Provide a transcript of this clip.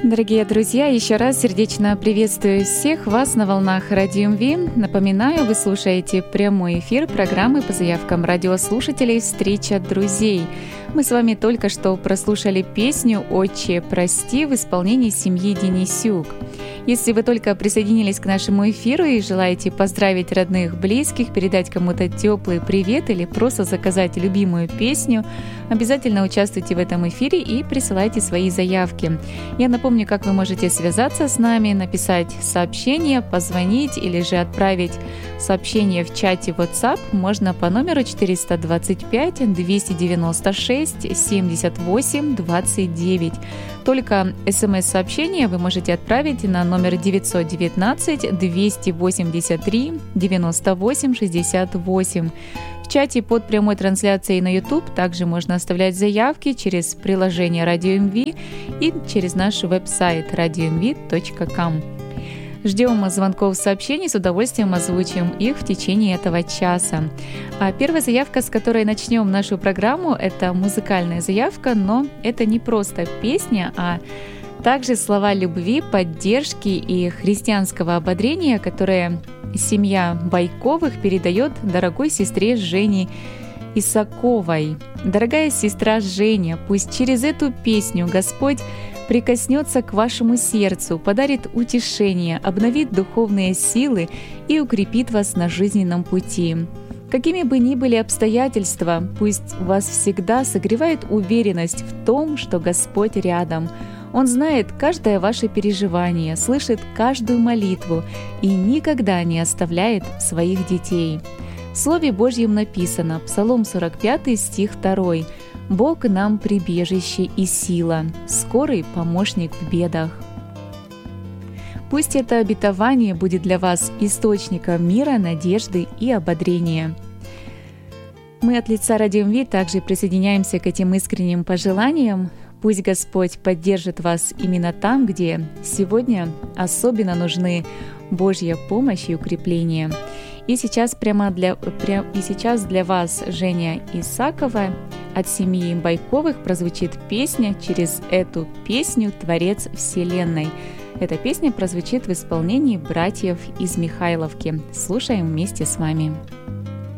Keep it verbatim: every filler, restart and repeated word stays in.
Дорогие друзья, еще раз сердечно приветствую всех вас на волнах Радио МВ. Напоминаю, вы слушаете прямой эфир программы по заявкам радиослушателей «Встреча друзей». Мы с вами только что прослушали песню «Отче, прости» в исполнении семьи Денисюк. Если вы только присоединились к нашему эфиру и желаете поздравить родных, близких, передать кому-то теплый привет или просто заказать любимую песню, обязательно участвуйте в этом эфире и присылайте свои заявки. Я напомню, как вы можете связаться с нами, написать сообщение, позвонить или же отправить сообщение в чате WhatsApp можно по номеру четыреста двадцать пять двести девяносто шесть семьдесят восемь двадцать девять. Только смс-сообщение вы можете отправить на номер девятьсот девятнадцать двести восемьдесят три девяносто восемь шестьдесят восемь. В чате под прямой трансляцией на YouTube также можно оставлять заявки через приложение Радио МВ и через наш веб-сайт радио эм ви точка ком. Ждем звонков, сообщений, с удовольствием озвучим их в течение этого часа. А первая заявка, с которой начнем нашу программу, это музыкальная заявка, но это не просто песня, а также слова любви, поддержки и христианского ободрения, которые семья Байковых передает дорогой сестре Жене Исаковой. Дорогая сестра Женя, пусть через эту песню Господь прикоснется к вашему сердцу, подарит утешение, обновит духовные силы и укрепит вас на жизненном пути. Какими бы ни были обстоятельства, пусть вас всегда согревает уверенность в том, что Господь рядом. Он знает каждое ваше переживание, слышит каждую молитву и никогда не оставляет своих детей. В Слове Божьем написано, Псалом сорок пять, стих два: «Бог нам прибежище и сила, скорый помощник в бедах». Пусть это обетование будет для вас источником мира, надежды и ободрения. Мы от лица Радио МВ также присоединяемся к этим искренним пожеланиям. Пусть Господь поддержит вас именно там, где сегодня особенно нужны Божья помощь и укрепление. И сейчас прямо для, прям, и сейчас для вас Женя Исакова от семьи Байковых прозвучит песня «Через эту песню Творец Вселенной». Эта песня прозвучит в исполнении братьев из Михайловки. Слушаем вместе с вами.